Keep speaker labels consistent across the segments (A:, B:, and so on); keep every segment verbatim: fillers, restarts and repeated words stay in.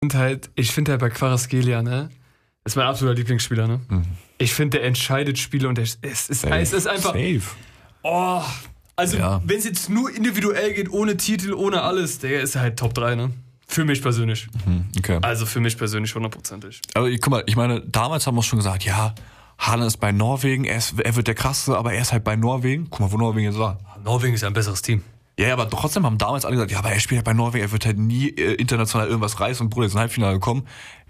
A: Und halt, ich finde halt bei Kvaratskhelia, ne, ist mein absoluter Lieblingsspieler, ne? Mhm. Ich finde, der entscheidet Spiele und der, es, ist, es ist einfach.
B: Safe.
A: Oh, also
B: ja.
A: wenn es jetzt nur individuell geht, ohne Titel, ohne alles, der ist halt Top drei, ne? Für mich persönlich.
B: Mhm, okay.
A: Also für mich persönlich hundertprozentig.
B: Aber guck mal, ich meine, damals haben wir schon gesagt, ja, Haaland ist bei Norwegen, er, ist, er wird der krasseste, aber er ist halt bei Norwegen. Guck mal, wo Norwegen jetzt war.
A: Norwegen ist ja ein besseres Team.
B: Ja, aber trotzdem haben damals alle gesagt, ja, aber er spielt halt bei Norwegen, er wird halt nie äh, international irgendwas reißen und Bruder ist ins Halbfinale gekommen.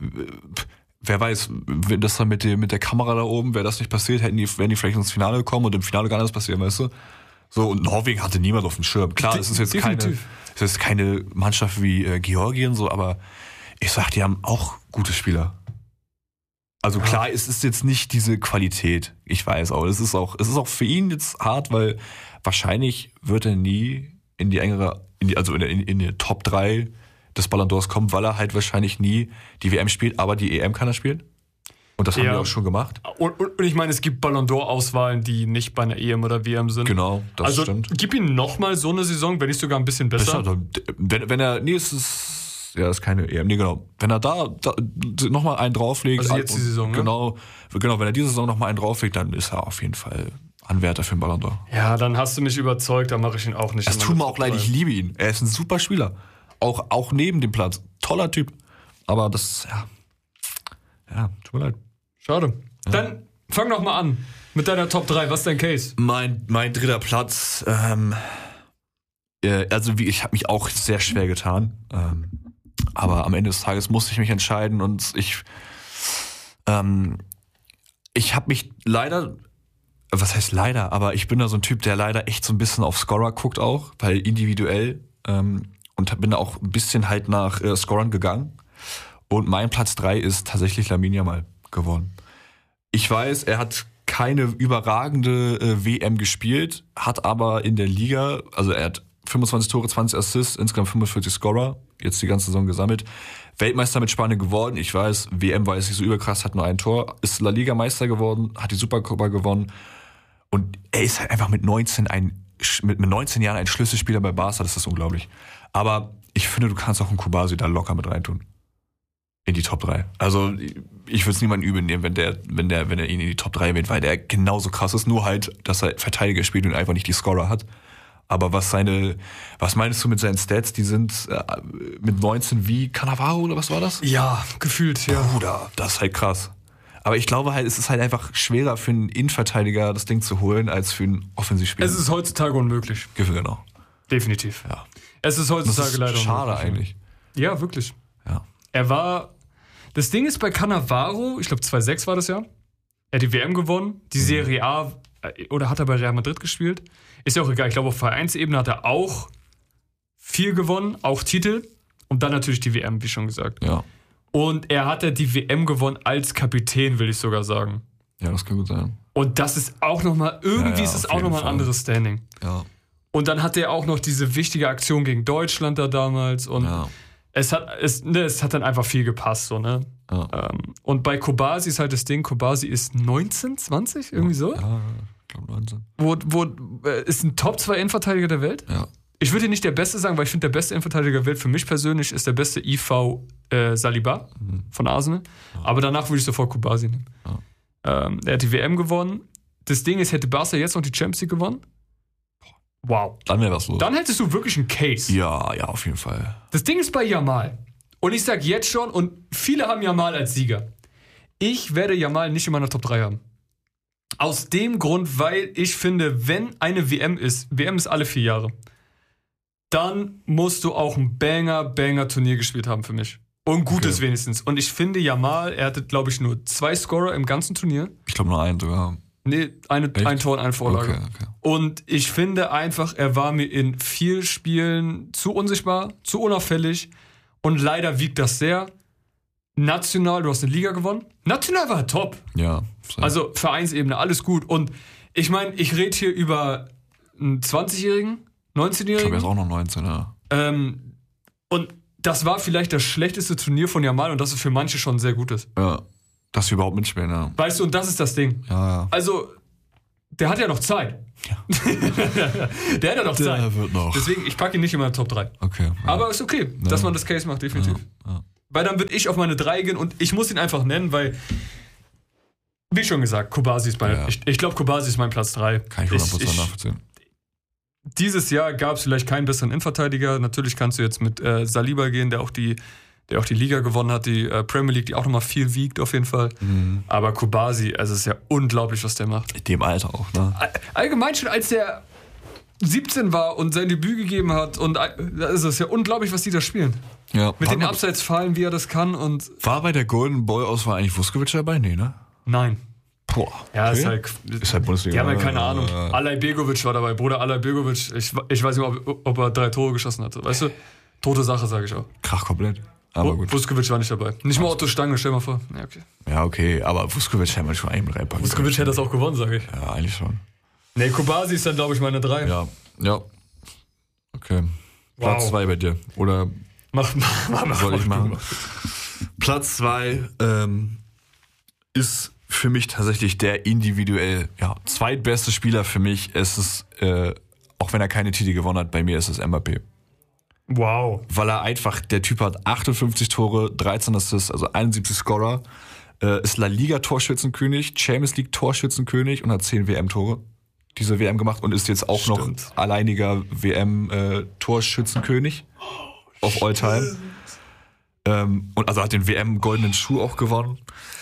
B: Wer weiß, wenn das dann mit, dem, mit der Kamera da oben, wäre das nicht passiert, hätten die, wären die vielleicht ins Finale gekommen und im Finale gar nichts passieren, weißt du? So, und Norwegen hatte niemand auf dem Schirm. Klar, es ist jetzt keine, es ist keine Mannschaft wie äh, Georgien, so, aber ich sag, die haben auch gute Spieler. Also klar, ja. Es ist jetzt nicht diese Qualität, ich weiß auch. Es ist auch, es ist auch für ihn jetzt hart, weil wahrscheinlich wird er nie in die engere, in die, also in, in, in die Top drei des Ballon d'Ors kommen, weil er halt wahrscheinlich nie die W M spielt, aber die E M kann er spielen. Und das haben ja. wir auch schon gemacht.
A: Und, und, und ich meine, es gibt Ballon d'Or-Auswahlen, die nicht bei einer E M oder W M sind.
B: Genau, das
A: also,
B: stimmt.
A: Also gib ihm nochmal so eine Saison, wenn nicht sogar ein bisschen besser.
B: besser wenn, wenn er, nee, es ist, ja, das ist keine E M, nee, genau. Wenn er da, da nochmal einen drauflegt.
A: Also jetzt die Saison,
B: genau, ne? Genau, wenn er diese Saison nochmal einen drauflegt, dann ist er auf jeden Fall Anwärter für den Ballon d'Or.
A: Ja, dann hast du mich überzeugt, dann mache ich ihn auch nicht.
B: Es tut mir auch leid, ich liebe ihn. Er ist ein super Spieler. Auch, auch neben dem Platz. Toller Typ. Aber das, ja. Ja, tut mir leid.
A: Schade. Ja. Dann fang noch mal an mit deiner Top drei. Was ist dein Case?
B: Mein, mein dritter Platz, ähm, äh, also wie, ich habe mich auch sehr schwer getan. Ähm, aber am Ende des Tages musste ich mich entscheiden und ich, ähm, ich habe mich leider, was heißt leider, aber ich bin da so ein Typ, der leider echt so ein bisschen auf Scorer guckt auch, weil individuell, ähm, und bin da auch ein bisschen halt nach äh, Scorern gegangen. Und mein Platz drei ist tatsächlich Lamine Yamal geworden. Ich weiß, er hat keine überragende äh, W M gespielt, hat aber in der Liga, also er hat fünfundzwanzig Tore, zwanzig Assists, insgesamt fünfundvierzig Scorer, jetzt die ganze Saison gesammelt. Weltmeister mit Spanien geworden, ich weiß, W M war jetzt nicht so überkrass, hat nur ein Tor, ist La Liga Meister geworden, hat die Supercopa gewonnen und er ist halt einfach mit neunzehn ein, mit, mit neunzehn Jahren ein Schlüsselspieler bei Barca, das ist unglaublich. Aber ich finde, du kannst auch einen Kubasi da locker mit reintun. In die Top drei. Also ich würde es niemandem übel nehmen, wenn der, wenn der, wenn er ihn in die Top drei wählt, weil der genauso krass ist, nur halt, dass er Verteidiger spielt und einfach nicht die Scorer hat. Aber was seine, was meinst du mit seinen Stats? Die sind äh, mit neunzehn wie Cannavaro oder was war das?
A: Ja, gefühlt, ja.
B: Bruder, das ist halt krass. Aber ich glaube halt, es ist halt einfach schwerer für einen Innenverteidiger das Ding zu holen, als für einen Offensivspieler.
A: Es ist heutzutage unmöglich.
B: Genau.
A: Definitiv.
B: Ja.
A: Es ist heutzutage
B: das ist
A: leider
B: schade eigentlich.
A: Ja, wirklich.
B: Ja.
A: Er war, das Ding ist bei Cannavaro, ich glaube zweitausendsechs war das ja, er hat die W M gewonnen, die Serie A, oder hat er bei Real Madrid gespielt? Ist ja auch egal, ich glaube auf Vereinsebene hat er auch viel gewonnen, auch Titel und dann natürlich die W M, wie schon gesagt.
B: Ja.
A: Und er hat ja die W M gewonnen als Kapitän, will ich sogar sagen.
B: Ja, das kann gut sein.
A: Und das ist auch nochmal, irgendwie
B: ja, ja,
A: ist es auch nochmal ein anderes Standing.
B: Ja.
A: Und dann hat er auch noch diese wichtige Aktion gegen Deutschland da damals und
B: ja.
A: es hat es, ne, es hat dann einfach viel gepasst. So, ne?
B: Ja.
A: Ähm, und bei Kubasi ist halt das Ding, Kubasi ist neunzehn, zwanzig, irgendwie so.
B: Ja, ich glaube neunzehn.
A: Wo, wo, äh, ist ein Top zwei Innenverteidiger der Welt.
B: Ja.
A: Ich würde dir nicht der Beste sagen, weil ich finde, der beste Innenverteidiger der Welt für mich persönlich ist der beste I V äh, Saliba mhm. von Arsenal. Ja. Aber danach würde ich sofort Kubasi nehmen. Ja. Ähm, er hat die W M gewonnen. Das Ding ist, hätte Barca jetzt noch die Champions League gewonnen, wow.
B: Dann wäre was los.
A: Dann hättest du wirklich einen Case.
B: Ja, ja, auf jeden Fall.
A: Das Ding ist bei Yamal. Und ich sag jetzt schon, und viele haben Yamal als Sieger. Ich werde Yamal nicht in meiner Top drei haben. Aus dem Grund, weil ich finde, wenn eine W M ist, W M ist alle vier Jahre, dann musst du auch ein Banger, Banger Turnier gespielt haben für mich. Und gutes okay. wenigstens. Und ich finde Yamal, er hatte, glaube ich, nur zwei Scorer im ganzen Turnier.
B: Ich glaube nur einen sogar.
A: Nee, eine, ein Tor und eine Vorlage.
B: Okay, okay.
A: Und ich finde einfach, er war mir in vielen Spielen zu unsichtbar, zu unauffällig. Und leider wiegt das sehr. National, du hast eine Liga gewonnen. National war top.
B: Ja.
A: Sehr. Also Vereinsebene, alles gut. Und ich meine, ich rede hier über einen zwanzigjährigen, neunzehnjährigen.
B: Ich glaube, er ist auch noch neunzehn, ja.
A: Ähm, und das war vielleicht das schlechteste Turnier von Yamal und das ist für manche schon sehr gutes.
B: Ja. Dass wir überhaupt mitspielen, ja.
A: Weißt du, und das ist das Ding.
B: Ja, ja.
A: Also, der hat ja noch Zeit.
B: Ja.
A: der hat ja noch Zeit.
B: Der wird noch.
A: Deswegen, ich packe ihn nicht in meine Top drei.
B: Okay. Ja.
A: Aber ist okay,
B: ja.
A: dass man das Case macht, definitiv.
B: Ja. Ja.
A: Weil dann würde ich auf meine drei gehen und ich muss ihn einfach nennen, weil, wie schon gesagt, Kobasi ist mein,
B: Ja.
A: ich, ich glaube, Kobasi ist mein Platz drei.
B: Kann ich hundert Prozent nachvollziehen.
A: Dieses Jahr gab es vielleicht keinen besseren Innenverteidiger. Natürlich kannst du jetzt mit äh, Saliba gehen, der auch die, der auch die Liga gewonnen hat, die äh, Premier League, die auch nochmal viel wiegt auf jeden Fall.
B: Mhm.
A: Aber Kobasi, also es ist ja unglaublich, was der macht.
B: In dem Alter auch, ne?
A: All- Allgemein schon, als der siebzehn war und sein Debüt gegeben hat, und äh, da ist es ja unglaublich, was die da spielen.
B: Ja.
A: Mit
B: war,
A: den Abseitsfallen, wie er das kann und
B: war bei der Golden Boy-Auswahl eigentlich Vuskovic dabei? Nee, ne?
A: nein.
B: Boah.
A: Ja,
B: okay.
A: ist halt.
B: Ist halt Bundesliga.
A: Die haben ja keine
B: äh,
A: Ahnung. Alay Begovic war dabei, Bruder Alay Begovic. Ich, ich weiß nicht, ob, ob er drei Tore geschossen hat. Weißt du? Tote Sache, sage ich auch.
B: Krach komplett. Aber gut.
A: Vuskovic war nicht dabei. Nicht mal Otto Stange, stell mal vor. Ja, okay.
B: Ja, okay, aber Vuskovic hätte man schon eigentlich reinpacken können.
A: Vuskovic hätte das auch gewonnen, sage ich.
B: Ja, eigentlich schon.
A: Nee, Kobasi ist dann, glaube ich, meine drei.
B: Ja, ja. Okay.
A: Wow.
B: Platz zwei bei dir. Oder
A: Mach, mach, mach, mach
B: soll ich
A: mach,
B: machen?
A: mach.
B: Platz zwei ähm, ist für mich tatsächlich der individuell ja, zweitbeste Spieler für mich. Es ist, äh, auch wenn er keine Titel gewonnen hat, bei mir ist es Mbappé.
A: Wow.
B: Weil er einfach, der Typ hat achtundfünfzig Tore, dreizehn Assists, also einundsiebzig Scorer, äh, ist La Liga Torschützenkönig, Champions League Torschützenkönig und hat zehn W M-Tore diese W M gemacht und ist jetzt auch
A: Stimmt.
B: noch alleiniger W M-Torschützenkönig äh, of all time. Ähm, und also hat den W M-goldenen Schuh auch gewonnen.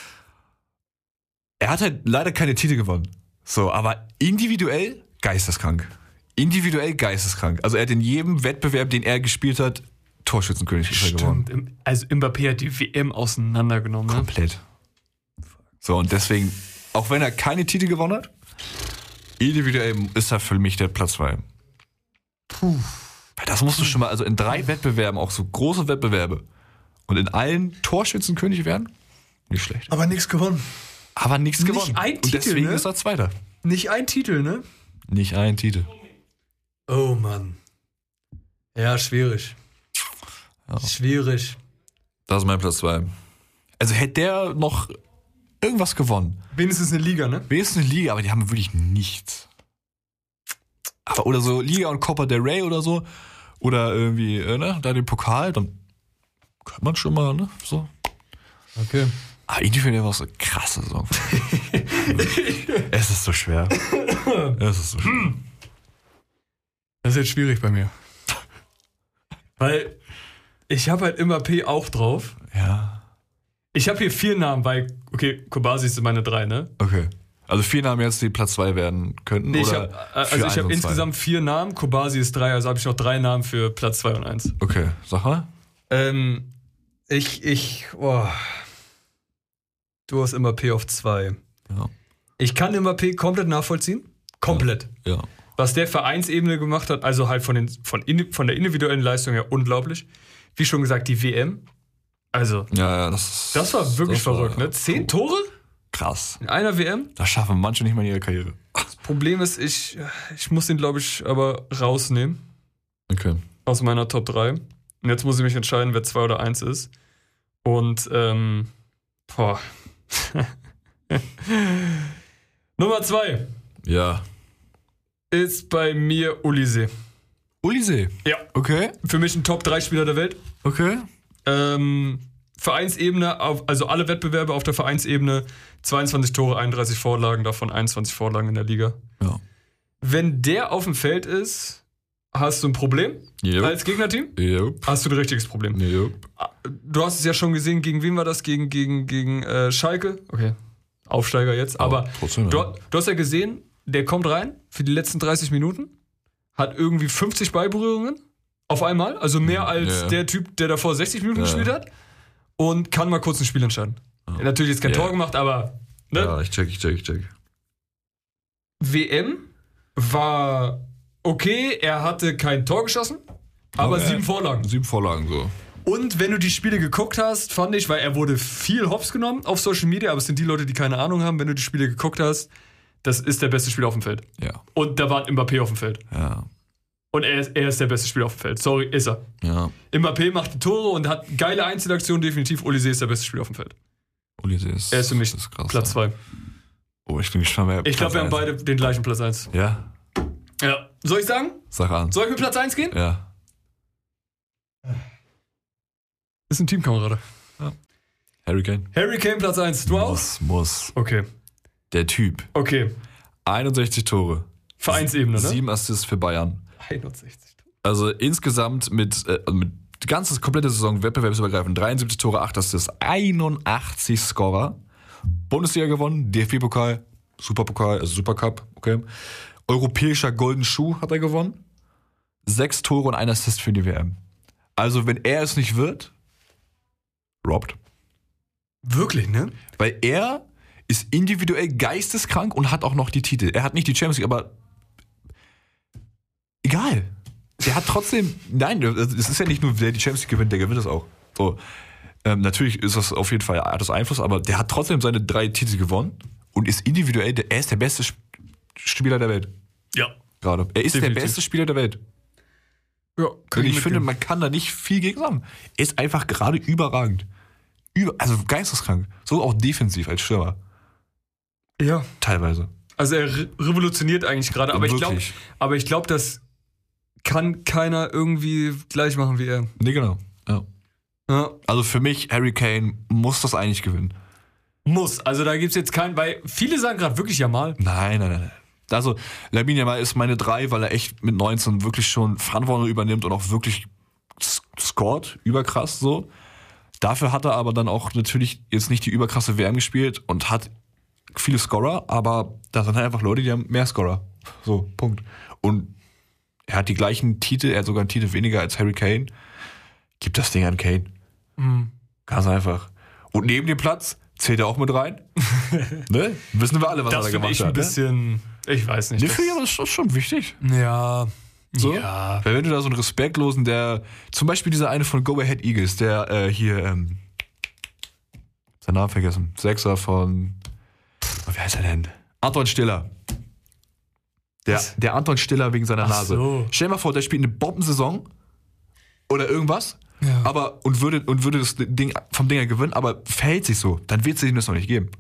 B: Er hat halt leider keine Titel gewonnen. So, aber individuell geisteskrank. Individuell geisteskrank. Also er hat in jedem Wettbewerb, den er gespielt hat, Torschützenkönig ist er geworden.
A: Stimmt. Im- Also Mbappé hat die W M auseinandergenommen. Ne?
B: Komplett. So, und deswegen, auch wenn er keine Titel gewonnen hat, individuell ist er für mich der Platz zwei. Puh. Weil das musst du schon mal, also in drei Wettbewerben, auch so große Wettbewerbe, und in allen Torschützenkönig werden, nicht schlecht.
A: Aber nichts gewonnen.
B: Aber nichts
A: Nicht
B: gewonnen.
A: ein
B: und
A: Titel,
B: deswegen
A: ne?
B: ist er Zweiter.
A: Nicht ein Titel, ne?
B: Nicht ein Titel.
A: Oh Mann. Ja, schwierig.
B: Ja.
A: Schwierig.
B: Das ist mein Platz zwei. Also hätte der noch irgendwas gewonnen.
A: Wenigstens eine Liga, ne?
B: Wenigstens eine Liga, aber die haben wirklich nichts. Aber oder so Liga und Copa del Rey oder so. Oder irgendwie, äh, ne, da den Pokal, dann kann man schon mal, ne, so.
A: Okay.
B: Aber irgendwie finde ich was eine krasse Saison. Es ist so schwer. Es ist so schwer.
A: Das ist jetzt schwierig bei mir. Weil ich habe halt Mbappé auch drauf.
B: Ja.
A: Ich habe hier vier Namen, weil, okay, Kobasi ist meine drei, ne?
B: Okay. Also vier Namen jetzt, die Platz zwei werden könnten.
A: Nee, ich
B: oder
A: habe
B: für
A: also
B: eins
A: ich habe
B: und zwei?
A: insgesamt vier Namen, Kobasi ist drei, also habe ich noch drei Namen für Platz zwei und eins.
B: Okay, sag mal.
A: Ähm, ich, ich, oh. Du hast Mbappé auf zwei.
B: Ja.
A: Ich kann Mbappé komplett nachvollziehen. Komplett.
B: Ja.
A: Was der Vereinsebene gemacht hat, also halt von, den, von, in, von der individuellen Leistung her unglaublich. Wie schon gesagt, die W M. Also,
B: Ja, ja, das
A: das war wirklich
B: das war
A: verrückt, ne? Zehn
B: cool.
A: Tore
B: Krass.
A: in einer W M.
B: Das schaffen manche nicht mal in ihrer Karriere.
A: Das Problem ist, ich, ich muss den, glaube ich, aber rausnehmen
B: Okay.
A: aus meiner Top drei. Und jetzt muss ich mich entscheiden, wer zwei oder eins ist. Und, ähm, boah. Nummer zwei
B: Ja.
A: ist bei mir Olise.
B: Ulise.
A: Ja.
B: Okay.
A: Für mich ein Top drei Spieler der Welt.
B: Okay.
A: Ähm, Vereinsebene, auf, also alle Wettbewerbe auf der Vereinsebene, zweiundzwanzig Tore, einunddreißig Vorlagen, davon einundzwanzig Vorlagen in der Liga.
B: Ja.
A: Wenn der auf dem Feld ist, hast du ein Problem
B: Yep.
A: als Gegnerteam.
B: Yep.
A: Hast du ein richtiges Problem.
B: Yep.
A: Du hast es ja schon gesehen, gegen wen war das? Gegen, gegen, gegen äh, Schalke. Okay, Aufsteiger jetzt. Aber,
B: Aber trotzdem,
A: du,
B: ja.
A: du hast ja gesehen, der kommt rein für die letzten dreißig Minuten, hat irgendwie fünfzig Ballberührungen auf einmal, also mehr als
B: Ja.
A: der Typ, der davor sechzig Minuten
B: Ja.
A: gespielt hat, und kann mal kurz ein Spiel entscheiden. Er hat natürlich jetzt kein
B: Ja.
A: Tor gemacht, aber ne?
B: Ja, ich check, ich check, ich check.
A: W M war okay, er hatte kein Tor geschossen, aber
B: Okay.
A: sieben Vorlagen.
B: Sieben Vorlagen so.
A: Und wenn du die Spiele geguckt hast, fand ich, weil er wurde viel hops genommen auf Social Media, aber es sind die Leute, die keine Ahnung haben, wenn du die Spiele geguckt hast, das ist der beste Spieler auf dem Feld.
B: Ja.
A: Und da war Mbappé auf dem Feld.
B: Ja.
A: Und er ist, er ist der beste Spieler auf dem Feld. Sorry, ist er.
B: Ja.
A: Mbappé macht die Tore und hat geile Einzelaktionen, definitiv. Olise ist der beste Spieler auf dem Feld.
B: Ulise ist,
A: Er ist für mich
B: ist krass,
A: Platz
B: ja.
A: zwei.
B: Oh, ich bin gespannt, wer
A: Ich glaube,
B: Platz
A: wir haben
B: eins-
A: beide den gleichen Platz eins.
B: Ja.
A: Ja. Soll ich sagen?
B: Sag an.
A: Soll ich mit Platz eins gehen?
B: Ja.
A: Ist ein Teamkamerade.
B: Ja. Harry Kane.
A: Harry Kane Platz eins. Du auch?
B: Muss, muss.
A: Okay.
B: Der Typ.
A: Okay.
B: einundsechzig Tore.
A: Vereinsebene, ne?
B: Sieben Assists für Bayern.
A: einundsechzig Tore.
B: Also insgesamt mit, äh, mit die ganze komplette Saison wettbewerbsübergreifend. dreiundsiebzig Tore, acht Assists, einundachtzig Scorer. Bundesliga gewonnen, D F B-Pokal, Superpokal, also Supercup, okay. Europäischer Golden Schuh hat er gewonnen. Sechs Tore und ein Assist für die W M. Also wenn er es nicht wird, robbt.
A: Wirklich, ne?
B: Weil er ist individuell geisteskrank und hat auch noch die Titel. Er hat nicht die Champions League, aber egal. Der hat trotzdem, nein, es ist ja nicht nur, der die Champions League gewinnt, der gewinnt das auch. So. Ähm, natürlich ist das auf jeden Fall, hat das Einfluss, aber der hat trotzdem seine drei Titel gewonnen und ist individuell, der, er ist der beste Spieler der Welt.
A: Ja.
B: Gerade. Er ist Definitiv. der beste Spieler der Welt.
A: Ja,
B: und ich finde, man kann da nicht viel gegen sagen. Er ist einfach gerade überragend. Über, also geisteskrank. So auch defensiv als Stürmer.
A: Ja.
B: Teilweise.
A: Also er re- revolutioniert eigentlich gerade, aber
B: Wirklich.
A: ich glaube, aber ich glaube, das kann keiner irgendwie gleich machen wie er.
B: Nee, genau. Ja.
A: Ja.
B: Also für mich, Harry Kane muss das eigentlich gewinnen.
A: Muss. Also da gibt es jetzt keinen, weil viele sagen gerade wirklich Jamal.
B: Nein, nein, nein. Also Lamine Yamal ist meine drei, weil er echt mit neunzehn wirklich schon Verantwortung übernimmt und auch wirklich scored, überkrass so. Dafür hat er aber dann auch natürlich jetzt nicht die überkrasse W M gespielt und hat viele Scorer, aber da sind halt einfach Leute, die haben mehr Scorer. So, Punkt. Und er hat die gleichen Titel, er hat sogar einen Titel weniger als Harry Kane. Gib das Ding an Kane.
A: Mhm.
B: Ganz einfach. Und neben dem Platz zählt er auch mit rein. Ne? Wissen wir alle, was
A: das
B: er da gemacht
A: ich
B: hat.
A: ein bisschen, ne? Ich weiß nicht.
B: Ne, finde ich aber das ist schon wichtig.
A: Ja.
B: So?
A: Ja.
B: Weil wenn du da so einen Respektlosen, der, zum Beispiel dieser eine von Go Ahead Eagles, der äh, hier, ähm, seinen Namen vergessen, Sechser von, oh, wie heißt er denn? Anton Stiller. Der, der Anton Stiller wegen seiner
A: Ach
B: Nase.
A: so.
B: Stell dir mal vor, der spielt eine Bombensaison oder irgendwas,
A: Ja.
B: aber und würde, und würde das Ding vom Ding her gewinnen, aber verhält sich so, dann wird es ihm das noch nicht geben.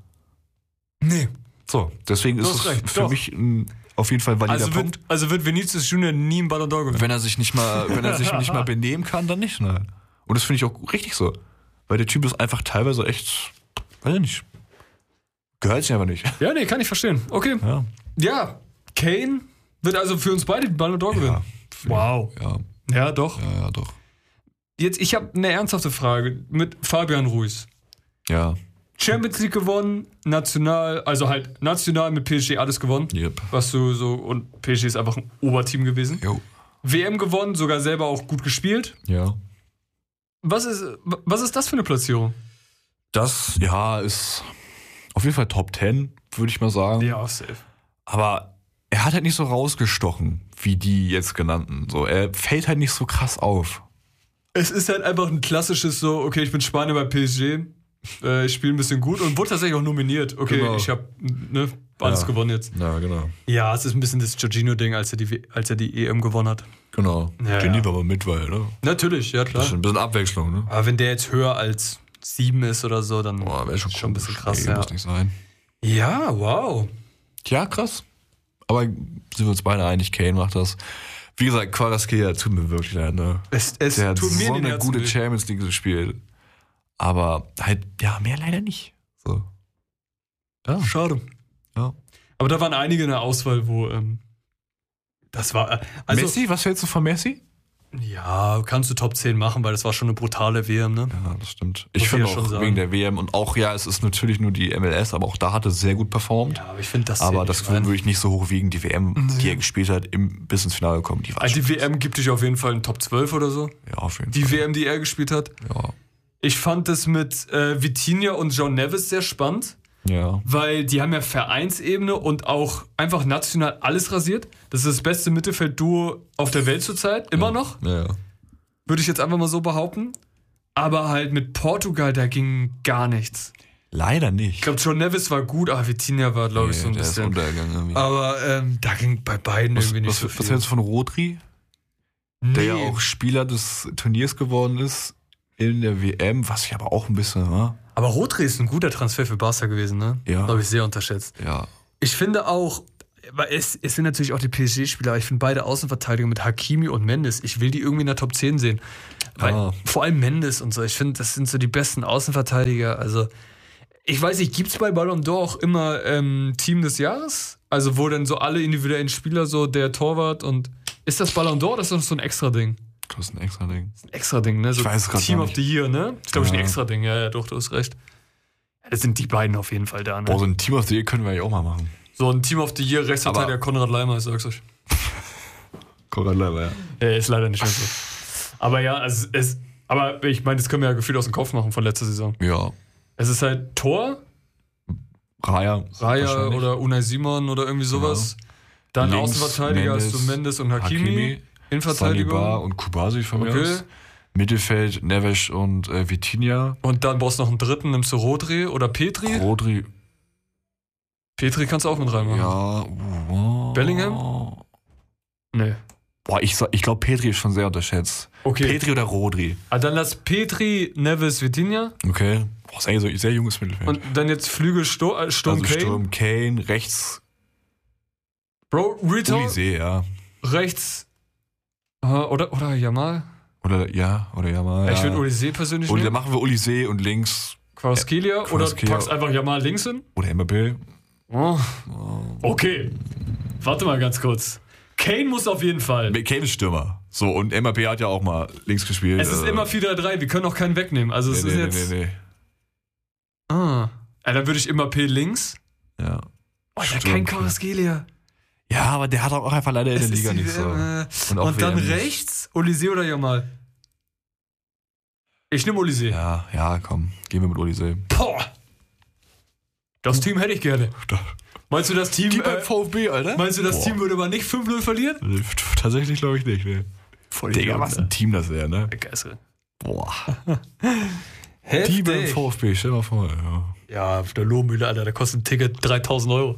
A: Nee.
B: So, deswegen
A: Du
B: ist
A: hast
B: es
A: recht,
B: für
A: doch.
B: mich ein, auf jeden Fall ein valider
A: Also
B: Punkt.
A: wird, also wird Vinicius Junior nie einen Ballon d'Or gewinnen.
B: Wenn er sich nicht mal, wenn er sich nicht mal benehmen kann, dann nicht, ne? Und das finde ich auch richtig so. Weil der Typ ist einfach teilweise echt, weiß ich nicht, gehört sich einfach nicht.
A: Ja, nee, kann ich verstehen. Okay.
B: Ja.
A: Ja, Kane wird also für uns beide den Ballon d'Or gewinnen. Wow.
B: Ja,
A: Ja, doch.
B: ja, ja, doch.
A: Jetzt, ich habe eine ernsthafte Frage mit Fabian Ruiz.
B: Ja,
A: Champions League gewonnen, national, also halt national mit P S G alles gewonnen.
B: yep.
A: Was du so, und P S G ist einfach ein Oberteam gewesen.
B: Jo.
A: W M gewonnen, sogar selber auch gut gespielt.
B: Ja.
A: Was ist, was ist das für eine Platzierung?
B: Das, ja, ist auf jeden Fall Top zehn, würde ich mal sagen.
A: Ja, safe.
B: Aber er hat halt nicht so rausgestochen, wie die jetzt genannten. So, er fällt halt nicht so krass auf.
A: Es ist halt einfach ein klassisches so, okay, ich bin Spanier bei P S G, äh, ich spiele ein bisschen gut und wurde tatsächlich auch nominiert. Okay,
B: Genau.
A: ich habe ne, alles
B: Ja.
A: gewonnen jetzt.
B: Ja, genau.
A: Ja, es ist ein bisschen das Jorginho-Ding, als er die, als er die E M gewonnen hat.
B: Genau.
A: Ja,
B: Genie
A: ja.
B: war aber mit, weil, ne?
A: Natürlich, ja
B: Das
A: klar.
B: ist ein bisschen Abwechslung, ne?
A: Aber wenn der jetzt höher als sieben ist oder so, dann
B: Boah, wäre schon,
A: schon ein bisschen krass.
B: Nee,
A: Ja.
B: muss nicht sein.
A: ja, wow.
B: Ja, krass. Aber sind wir uns beide einig, Kane macht das. Wie gesagt, Kvaratskhelia tut mir wirklich leid, ne?
A: Es, es
B: Der hat
A: tut mir
B: so
A: in den
B: eine
A: Herzen
B: gute
A: weh.
B: Champions League gespielt. Aber halt, ja, mehr leider nicht. So. Ja.
A: Schade.
B: Ja.
A: Aber da waren einige in der Auswahl, wo ähm, das war. äh, Also,
B: Messi, was hältst du von Messi?
A: ja, kannst du Top zehn machen, weil das war schon eine brutale W M, ne?
B: Ja, das stimmt.
A: Muss
B: Ich
A: ich
B: finde
A: ja schon
B: auch
A: sagen.
B: wegen der W M und auch, ja, es ist natürlich nur die M L S, aber auch da hat er sehr gut performt.
A: Ja, aber ich finde das.
B: aber
A: zählt
B: das
A: nicht rein.
B: würde ich nicht so hoch wiegen. Die W M,
A: Nee.
B: die er gespielt hat, im, bis ins Finale gekommen, die war
A: Also die
B: schon
A: W M gibt dich auf jeden Fall in Top zwölf oder so.
B: Ja, auf jeden
A: Die
B: Fall.
A: W M, die er gespielt hat.
B: Ja.
A: Ich fand das mit äh, Vitinha und John Neves sehr spannend,
B: Ja.
A: weil die haben ja Vereinsebene und auch einfach national alles rasiert. Das ist das beste Mittelfeldduo auf der Welt zurzeit, immer noch.
B: Ja.
A: Würde ich jetzt einfach mal so behaupten. Aber halt mit Portugal, da ging gar nichts.
B: Leider
A: Ich
B: nicht.
A: glaube, John Neves war gut, aber Vitinha war, glaube ich, so ein
B: der ist
A: bisschen.
B: untergegangen irgendwie.
A: Aber ähm, da ging bei beiden
B: was,
A: irgendwie nicht
B: was,
A: so
B: was
A: viel.
B: hältst du von Rodri, der
A: Nee.
B: ja auch Spieler des Turniers geworden ist in der W M, was ich aber auch ein bisschen, ne?
A: Aber Rodri ist ein guter Transfer für Barca gewesen, ne?
B: Ja.
A: Habe ich sehr unterschätzt.
B: Ja.
A: Ich finde auch, weil es, es sind natürlich auch die P S G-Spieler, aber ich finde beide Außenverteidiger mit Hakimi und Mendes, ich will die irgendwie in der Top zehn sehen. Weil,
B: Ah.
A: vor allem Mendes und so. Ich finde, das sind so die besten Außenverteidiger. Also, ich weiß nicht, gibt es bei Ballon d'Or auch immer ähm, Team des Jahres? Also, wo dann so alle individuellen Spieler, so der Torwart und. Ist das Ballon d'Or oder ist das so ein extra Ding?
B: Das ist ein extra Ding.
A: Ein extra Ding, ne? So
B: Ich weiß es grad
A: Team
B: gar
A: of
B: nicht.
A: the Year, ne? Ich glaube, ich
B: Ja.
A: ein extra Ding. Ja, ja, doch, du hast recht. Ja, das sind die beiden auf jeden Fall da, ne?
B: Boah, so ein Team of the Year können wir ja auch mal machen.
A: So ein Team of the Year Rechtsverteidiger
B: Aber-
A: Konrad Leimer, ich sag's euch.
B: Konrad Leimer, ja.
A: Ja, ist leider nicht mehr so. Aber ja, es ist. Aber ich meine, das können wir ja gefühlt aus dem Kopf machen von letzter Saison.
B: Ja.
A: Es ist halt Tor,
B: Raya.
A: Raya
B: wahrscheinlich.
A: oder Unai Simon oder irgendwie sowas. Dann
B: Links
A: Außenverteidiger hast du
B: Mendes,
A: Mendes und Hakimi.
B: Hakimi,
A: Innenverteidigung.
B: Saliba und Kubasi von mir
A: Okay.
B: aus. Mittelfeld, Neves und äh, Vitinha.
A: Und dann brauchst du noch einen dritten, nimmst du Rodri oder Petri.
B: Rodri.
A: Petri kannst du auch mit reinmachen.
B: Ja. Oh.
A: Bellingham? Nee.
B: Boah, ich, sag- ich glaube, Petri ist schon sehr unterschätzt.
A: Okay.
B: Petri oder Rodri?
A: Ah, dann lass Petri, Neves, Vitinha.
B: Okay. Boah, ist eigentlich so ein sehr junges Mittelfeld.
A: Und dann jetzt Flügel Sto äh, Sturm
B: also
A: Kane.
B: Sturm, Kane, rechts
A: Bro, Rito.
B: Olise, ja.
A: Rechts. äh, Oder, oder Jamal.
B: Oder ja, oder ja mal.
A: Ja. Ich
B: ja.
A: würde Olise persönlich
B: Und dann
A: nehmen.
B: machen wir Olise und links
A: Kvaratskhelia. Oder
B: Kvaratskhelia.
A: packst einfach Jamal links hin.
B: oder Mbappé.
A: Oh. Okay. Warte mal ganz kurz. Kane muss auf jeden Fall.
B: Kane ist Stürmer. So, und Mbappé hat ja auch mal links gespielt.
A: Es ist
B: äh,
A: immer vier drei drei. Wir können auch keinen wegnehmen. Also es
B: Nee,
A: ist
B: nee,
A: jetzt.
B: nee, nee, nee.
A: Ah. Ja, dann würde ich immer P links.
B: Ja.
A: Oh, ja,
B: Sturm,
A: kein Kvaratskhelia.
B: Ja, aber der hat auch einfach leider in
A: Es
B: der
A: ist
B: Liga
A: die
B: nicht so.
A: W M, äh,
B: Und auch
A: Und dann
B: W M nicht.
A: rechts Olise oder Jamal? Ich nehme Olise.
B: Ja, ja, komm. Gehen wir mit Olise.
A: Boah. Das Team hätte ich gerne. Meinst du, das Team,
B: Die beim
A: äh,
B: VfB, Alter?
A: meinst du, das
B: Boah.
A: Team würde aber nicht fünf null verlieren?
B: Tatsächlich glaube ich nicht, ne.
A: Voll
B: Digga, was ein Team das wäre, ne?
A: Geil.
B: Boah. Die
A: Heftig.
B: beim VfB, stell mal vor, ja.
A: Ja, auf der Lohmühle, Alter, da kostet ein Ticket dreitausend Euro.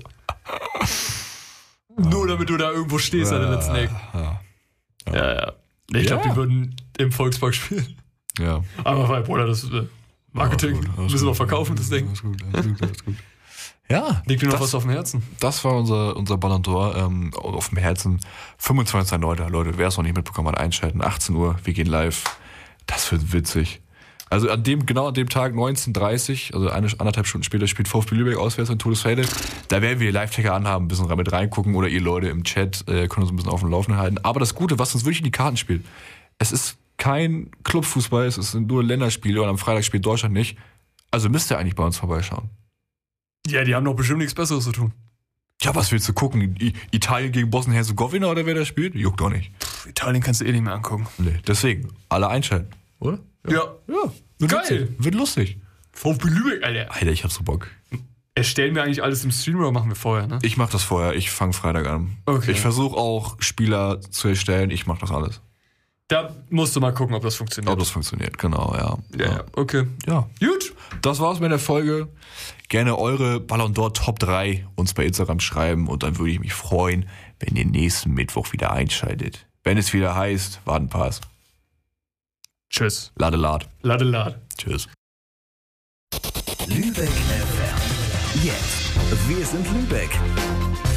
A: Nur damit du da irgendwo stehst an der letzten Ecke.
B: Ja.
A: Ja, ja. Ich glaube,
B: Ja.
A: die würden im Volkspark spielen.
B: Ja.
A: Aber weil, Bruder, das ist äh, Marketing.
B: Alles gut, alles
A: Müssen wir
B: gut.
A: verkaufen, das Ding.
B: Alles gut, alles gut, alles gut. Ja,
A: Liegt dir noch
B: das,
A: was auf dem Herzen?
B: das war unser, unser Ballon d'Or ähm, auf dem Herzen. fünfundzwanzigster neunter Leute, wer es noch nicht mitbekommen hat, einschalten. achtzehn Uhr, wir gehen live. Das wird witzig. Also an dem, genau an dem Tag neunzehn Uhr dreißig, also eine, anderthalb Stunden später, spielt VfB Lübeck auswärts in Todesfelde. Da werden wir Live-Ticker anhaben, ein bisschen mit reingucken oder ihr Leute im Chat äh, können uns ein bisschen auf dem Laufenden halten. Aber das Gute, was uns wirklich in die Karten spielt, es ist kein Clubfußball, es ist nur Länderspiele und am Freitag spielt Deutschland nicht. Also müsst ihr eigentlich bei uns vorbeischauen.
A: Ja, die haben doch bestimmt nichts Besseres zu tun.
B: Ja, was willst du gucken? I- Italien gegen Bosnien-Herzegowina oder wer da spielt? Juckt doch nicht.
A: Pff, Italien kannst du eh nicht mehr angucken.
B: Nee, deswegen, alle einschalten, oder?
A: Ja.
B: Ja, wird
A: Geil.
B: lustig. Wird lustig.
A: VfB Lübeck, Alter.
B: Alter, ich hab so Bock.
A: Erstellen wir eigentlich alles im Stream oder machen wir vorher, ne?
B: Ich mach das vorher, ich fange Freitag an.
A: Okay.
B: Ich versuche auch Spieler zu erstellen, ich mach das alles.
A: Da musst du mal gucken, ob das funktioniert.
B: Ob das funktioniert, genau, ja.
A: ja, ja, okay.
B: Ja.
A: Gut.
B: Das war's mit der Folge. Gerne eure Ballon d'Or Top drei uns bei Instagram schreiben und dann würde ich mich freuen, wenn ihr nächsten Mittwoch wieder einschaltet. Wenn es wieder heißt, Wadenpass.
A: Tschüss.
B: Lade, lad.
A: Lade, lade.
B: Tschüss.
C: Lübeck F M. Jetzt. Wir sind Lübeck.